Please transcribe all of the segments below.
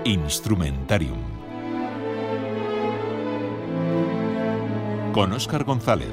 Instrumentarium con Óscar González.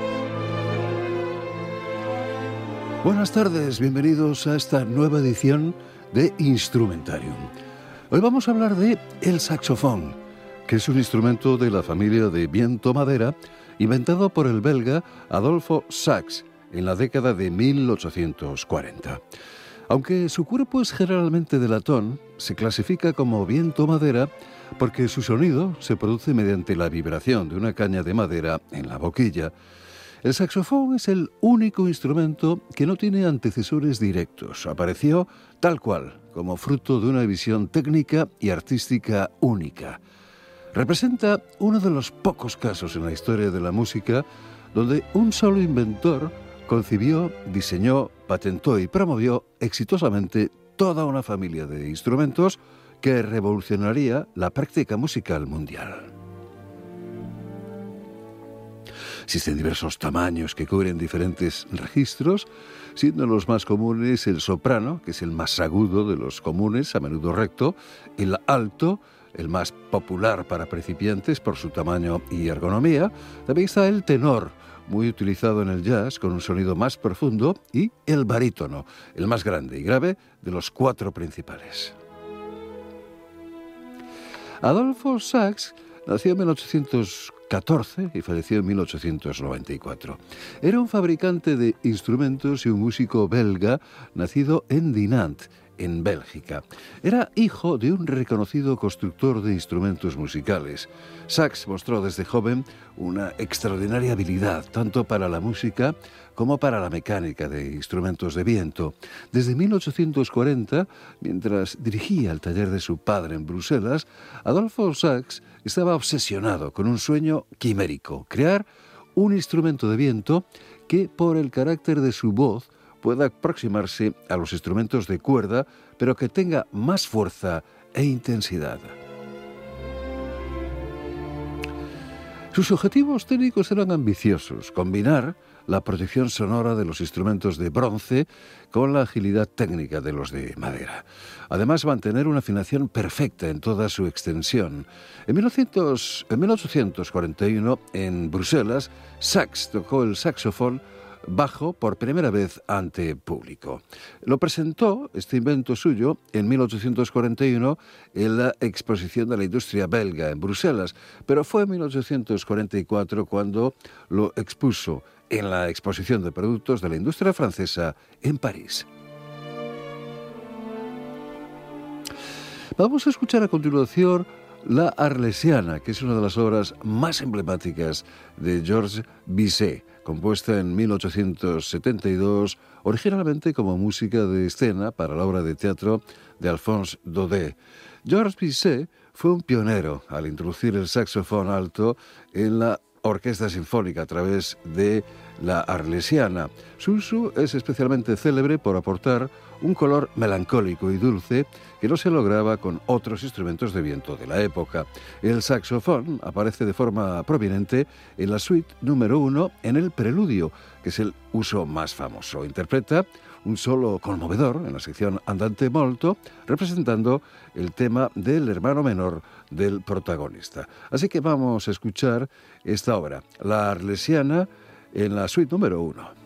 Buenas tardes, bienvenidos a esta nueva edición de Instrumentarium. Hoy vamos a hablar de el saxofón, que es un instrumento de la familia de viento-madera inventado por el belga Adolphe Sax en la década de 1840. Aunque su cuerpo es generalmente de latón, se clasifica como viento-madera porque su sonido se produce mediante la vibración de una caña de madera en la boquilla. El saxofón es el único instrumento que no tiene antecesores directos. Apareció tal cual, como fruto de una visión técnica y artística única. Representa uno de los pocos casos en la historia de la música donde un solo inventor concibió, diseñó, patentó y promovió exitosamente toda una familia de instrumentos que revolucionaría la práctica musical mundial. Existen diversos tamaños que cubren diferentes registros, siendo los más comunes el soprano, que es el más agudo de los comunes, a menudo recto, el alto, el más popular para principiantes por su tamaño y ergonomía. También está el tenor, muy utilizado en el jazz, con un sonido más profundo, y el barítono, el más grande y grave de los cuatro principales. Adolphe Sax nació en 1814 y falleció en 1894. Era un fabricante de instrumentos y un músico belga nacido en Dinant, en Bélgica. Era hijo de un reconocido constructor de instrumentos musicales. Sax mostró desde joven una extraordinaria habilidad, tanto para la música como para la mecánica de instrumentos de viento. Desde 1840, mientras dirigía el taller de su padre en Bruselas, Adolphe Sax estaba obsesionado con un sueño quimérico: crear un instrumento de viento que, por el carácter de su voz, pueda aproximarse a los instrumentos de cuerda, pero que tenga más fuerza e intensidad. Sus objetivos técnicos eran ambiciosos: combinar la protección sonora de los instrumentos de bronce con la agilidad técnica de los de madera. Además, mantener una afinación perfecta en toda su extensión. En 1841, en Bruselas, Sax tocó el saxofón bajo por primera vez ante público. Lo presentó, este invento suyo, en 1841 en la Exposición de la Industria Belga en Bruselas, pero fue en 1844 cuando lo expuso en la Exposición de Productos de la Industria Francesa en París. Vamos a escuchar a continuación La Arlésiana, que es una de las obras más emblemáticas de Georges Bizet, compuesta en 1872, originalmente como música de escena para la obra de teatro de Alphonse Daudet. Georges Bizet fue un pionero al introducir el saxofón alto en la orquesta sinfónica a través de la Arlésiana. Su uso es especialmente célebre por aportar un color melancólico y dulce que no se lograba con otros instrumentos de viento de la época. El saxofón aparece de forma prominente en la suite número 1 en el preludio, que es el uso más famoso. Interpreta un solo conmovedor en la sección Andante molto, representando el tema del hermano menor del protagonista. Así que vamos a escuchar esta obra, La Arlésiana, en la suite número 1.